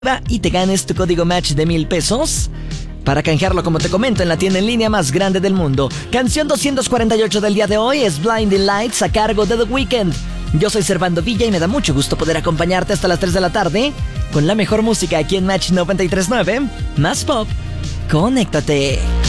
y te ganes tu código match de 1,000 pesos para canjearlo, como te comento, en la tienda en línea más grande del mundo. Canción 248 del día de hoy es Blinding Lights a cargo de The Weeknd. Yo soy Servando Villa y me da mucho gusto poder acompañarte hasta las 3 de la tarde con la mejor música aquí en Match 93.9. Más pop, conéctate.